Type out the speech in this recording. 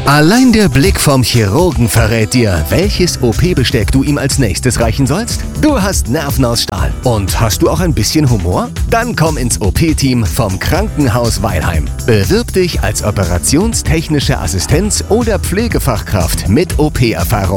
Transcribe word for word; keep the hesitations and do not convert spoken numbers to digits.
Allein der Blick vom Chirurgen verrät dir, welches O P-Besteck du ihm als nächstes reichen sollst. Du hast Nerven aus Stahl. Und hast du auch ein bisschen Humor? Dann komm ins O P-Team vom Krankenhaus Weilheim. Bewirb dich als operationstechnische Assistenz oder Pflegefachkraft mit O P-Erfahrung.